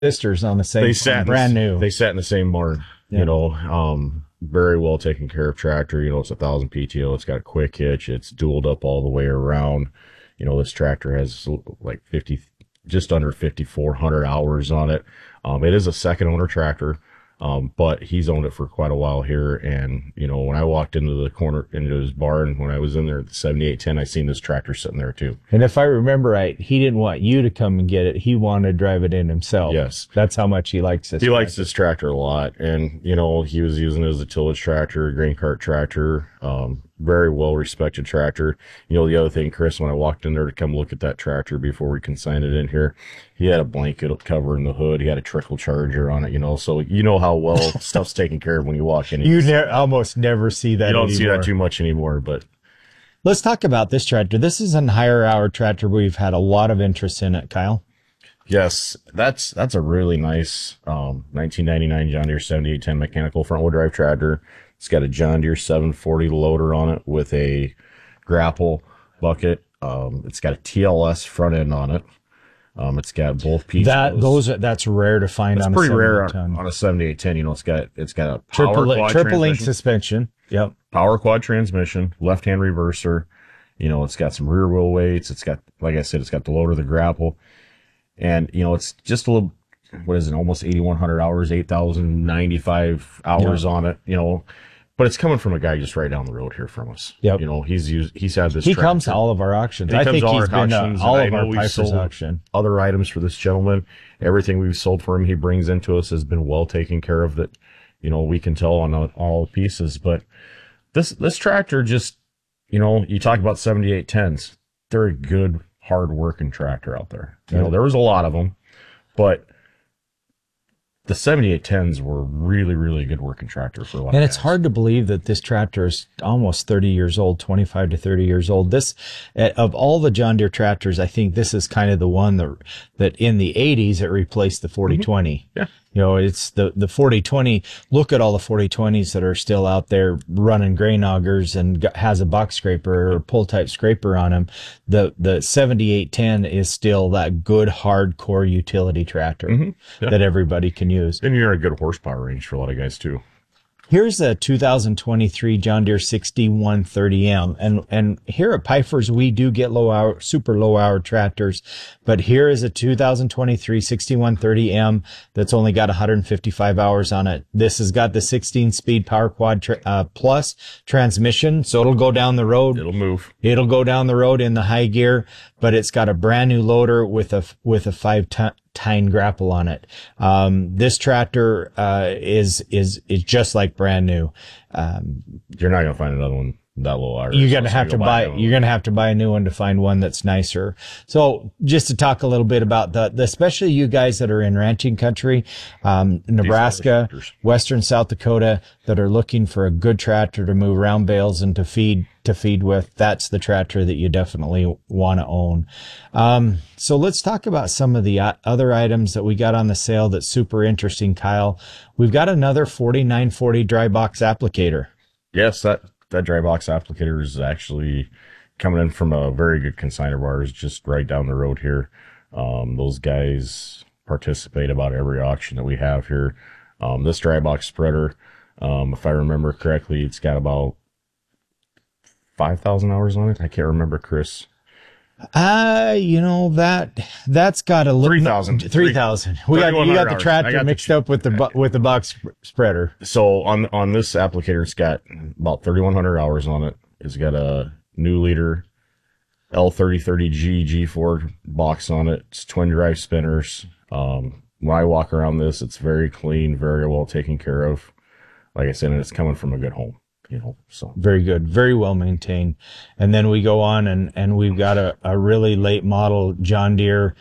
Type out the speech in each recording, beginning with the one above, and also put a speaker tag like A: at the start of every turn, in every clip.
A: sisters on the same
B: They sat
A: brand new.
B: They sat in the same barn.
A: Yeah.
B: You know, very well taken care of tractor. You know, it's 1,000 PTO. It's got a quick hitch. It's dualed up all the way around. You know, this tractor has like just under 5,400 hours on it. It is a second owner tractor. But he's owned it for quite a while here. And, you know, when I walked into his barn, when I was in there at the 7810, I seen this tractor sitting there too.
A: And if I remember right, he didn't want you to come and get it. He wanted to drive it in himself.
B: Yes.
A: That's how much he likes this.
B: He likes this tractor a lot. And, you know, he was using it as a tillage tractor, a grain cart tractor, very well respected tractor. You know, the other thing, Chris, when I walked in there to come look at that tractor before we consigned it in here, he had a blanket covering the hood. He had a trickle charger on it, you know, so you know how well stuff's taken care of when you walk in.
A: You almost never see that.
B: You don't
A: anymore.
B: see that too much anymore, but.
A: Let's talk about this tractor. This is a higher hour tractor. We've had a lot of interest in it, Kyle.
B: Yes, that's a really nice 1999 John Deere 7810 mechanical front wheel drive tractor. It's got a John Deere 740 loader on it with a grapple bucket. It's got a TLS front end on it. It's got both pieces.
A: That's rare to find.
B: It's
A: on
B: pretty
A: a
B: rare on a 7810. You know, it's got a
A: triple link suspension. Yep.
B: Power quad transmission, left hand reverser. You know, it's got some rear wheel weights. It's got, like I said, it's got the loader, the grapple, and you know, it's just a little. What is it? Almost 8,100 hours, 8,095 hours on it. You know. But it's coming from a guy just right down the road here from us.
A: Yep.
B: You know, he's had this.
A: He comes to all of our auctions. I think he's been to all of our Piper's auction.
B: Other items for this gentleman. Everything we've sold for him, he brings into us has been well taken care of. That, you know, we can tell on all pieces. But this tractor just, you know, you talk about 7810s. They're a good, hard working tractor out there. You know, there was a lot of them, but the 7810s were really, really good working tractor for a lot.
A: And it's hard to believe that this tractor is almost 30 years old, 25 to 30 years old. This, of all the John Deere tractors, I think this is kind of the one that in the 80s, it replaced the 4020.
B: Yeah.
A: You know, it's the 4020. Look at all the 4020s that are still out there running grain augers and has a box scraper or pull type scraper on them. The 7810 is still that good hardcore utility tractor that everybody can use.
B: And you're a good horsepower range for a lot of guys too.
A: Here's a 2023 John Deere 6130M. And here at Piper's, we do get super low hour tractors. But here is a 2023 6130M that's only got 155 hours on it. This has got the 16-speed Power Quad Plus transmission, so it'll go down the road.
B: It'll move.
A: It'll go down the road in the high gear, but it's got a brand new loader with a 5-tine grapple on it. This tractor is just like brand new.
B: You're not gonna find another one that low hours.
A: You're gonna have to buy a new one to find one that's nicer. So just to talk a little bit about especially you guys that are in ranching country, Nebraska, western South Dakota, that are looking for a good tractor to move round bales and to feed with, that's the tractor that you definitely want to own. So let's talk about some of the other items that we got on the sale that's super interesting, Kyle. We've got another 4940 dry box applicator.
B: Yes, that dry box applicator is actually coming in from a very good consignor of ours just right down the road here. Those guys participate about every auction that we have here. This dry box spreader, if I remember correctly, it's got about 5,000 hours on it. I can't remember, Chris.
A: You know, that's got a little
B: 3,000.
A: 3,000. You got the tractor mixed up with the box spreader.
B: So on this applicator, it's got about 3,100 hours on it. It's got a new leader L3030G G4 box on it. It's twin drive spinners. When I walk around this, it's very clean, very well taken care of. Like I said, and it's coming from a good home. You know, so
A: very good, very well maintained. And then we go on and we've got a really late model John Deere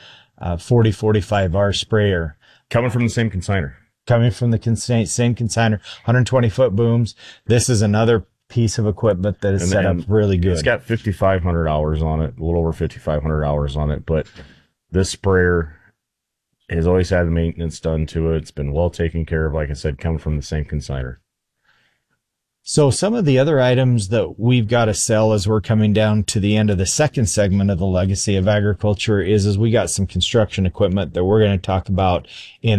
A: 4045R sprayer.
B: Coming from the same consignor.
A: Coming from the same consignor, 120-foot booms. This is another piece of equipment that is set up really good.
B: It's got 5,500 hours on it, a little over 5,500 hours on it. But this sprayer has always had maintenance done to it. It's been well taken care of, like I said, coming from the same consignor.
A: So some of the other items that we've got to sell as we're coming down to the end of the second segment of the legacy of agriculture is we got some construction equipment that we're going to talk about in